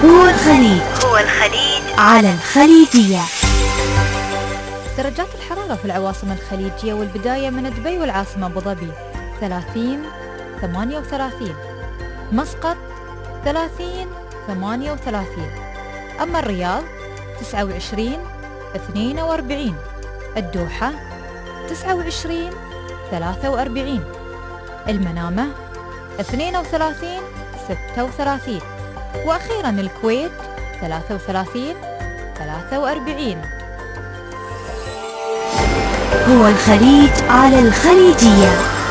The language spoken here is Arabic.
هو الخليج على الخليجية. درجات الحرارة في العواصم الخليجية، والبداية من دبي والعاصمة أبو ظبي 30 38، مسقط 30 38، أما الرياض 29 42، الدوحة 29 43، المنامة 32 36، وأخيرا الكويت 33 43. هو الخليج على الخليجية.